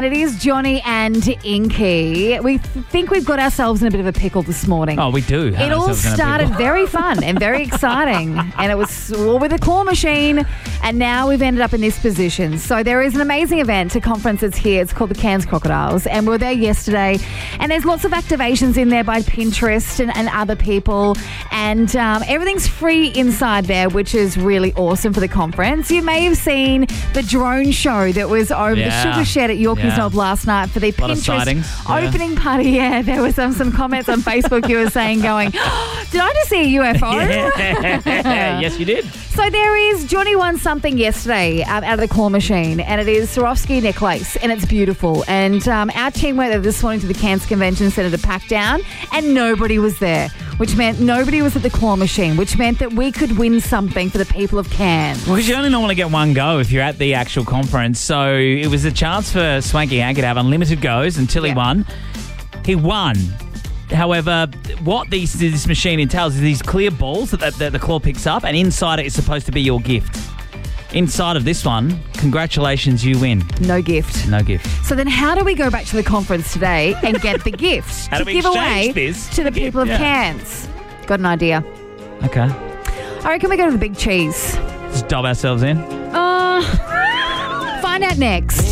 It is Johnny and Inky. We think we've got ourselves in a bit of a pickle this morning. Oh, we do. It all started very fun and very exciting. And it was all with a claw machine. And now we've ended up in this position. So there is an amazing event, a conference that's here. It's called the Cairns Crocodiles. And we were there yesterday. And there's lots of activations in there by Pinterest and other people. And everything's free inside there, which is really awesome for the conference. You may have seen the drone show that was over the Sugar Shed at Yorkeys Knob last night for the Pinterest opening party. Yeah, there was some comments on Facebook you were saying going, oh, did I just see a UFO? Yes, you did. So there is, Johnny won something yesterday out of the claw machine, and it is Swarovski necklace, and it's beautiful. And our team went there this morning to the Cairns Convention Centre to pack down, and nobody was there, which meant nobody was at the claw machine, which meant that we could win something for the people of Cairns. Well, because you only normally get one go if you're at the actual conference, so it was a chance for Swanky Hank to have unlimited goes until he won. He won. However, what this machine entails is these clear balls that the claw picks up, and inside it is supposed to be your gift. Inside of this one, congratulations, you win. No gift. No gift. So then how do we go back to the conference today and get the gift How to do we give away exchange this to the gift? people of Cairns? Got an idea. Okay. I reckon we go to the big cheese. Just dob ourselves in. Find out next.